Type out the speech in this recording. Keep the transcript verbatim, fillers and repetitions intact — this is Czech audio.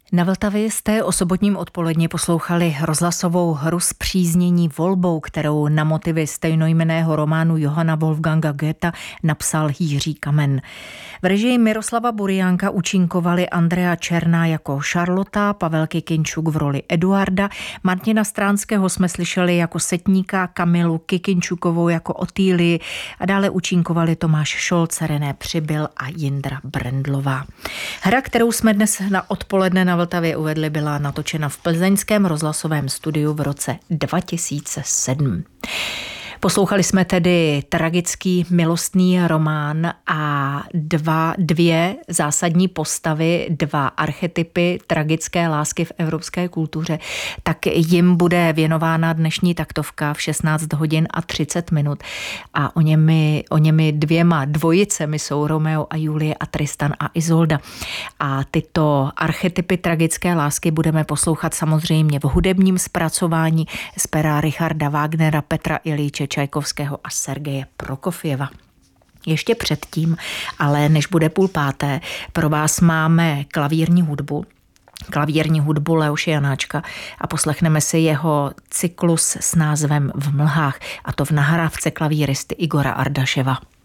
Na Vltavě jste o sobotním odpoledni poslouchali rozhlasovou hru Spříznění volbou, kterou na motivy stejnojmenného románu Johanna Wolfganga Goetha napsal Jiří Kamen. V režii Miroslava Buriánka účinkovali Andrea Černá jako Charlotta, Pavel Kikinčuk v roli Eduarda, Martina Stránského jsme slyšeli jako setníka, Kamilu Kikinčukovou jako Otýlii a dále účinkovali Tomáš Šolc, René Přibyl a Jindra Brendlová. Hra, kterou jsme dnes na odpoledne na Vltavě uvedli, byla natočena v plzeňském rozhlasovém studiu v roce dva tisíce sedm. Poslouchali jsme tedy tragický milostný román a dva, dvě zásadní postavy, dva archetypy tragické lásky v evropské kultuře. Tak jim bude věnována dnešní taktovka v šestnáct hodin a třicet minut. A o němi, o němi dvěma dvojicemi jsou Romeo a Julie a Tristan a Izolda. A tyto archetypy tragické lásky budeme poslouchat samozřejmě v hudebním zpracování z pera Richarda Wagnera, Petra Iljiče Čajkovského a Sergeje Prokofjeva. Ještě předtím, ale než bude půl páté, pro vás máme klavírní hudbu, klavírní hudbu Leoše Janáčka a poslechneme si jeho cyklus s názvem V mlhách, a to v nahrávce klavíristy Igora Ardaševa.